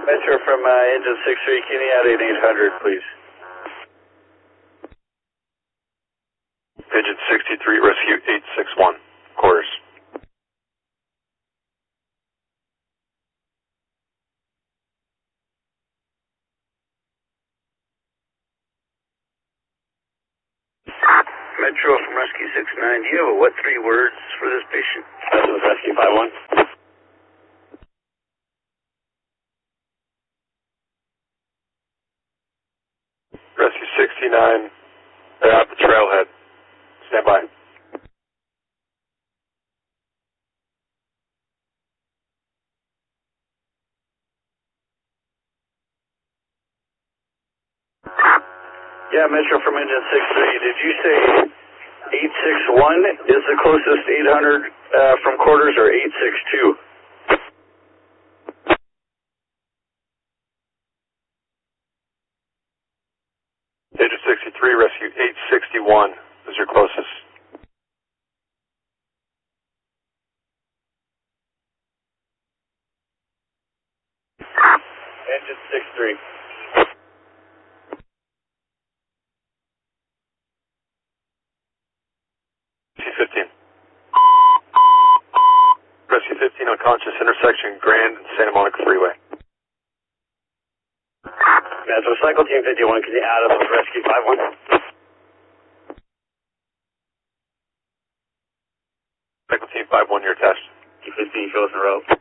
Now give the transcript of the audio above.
Metro from engine 63, can you add in 800, please? Engine 63, rescue 861, quarters. Metro from Rescue 69, do you have what 3 words for this patient? This is Rescue 51. Rescue 69, they're at the trailhead. Stand by. Yeah, Metro from engine 63, did you say 861 is the closest 800 from quarters or 862? Engine 63, rescue 861 is your closest. Engine 63. C-15. Rescue 15 unconscious, intersection Grand and Santa Monica Freeway. Metro, Cycle Team 51, can you add us with Rescue 51? Cycle Team 51, your test. T-15, show us in a row.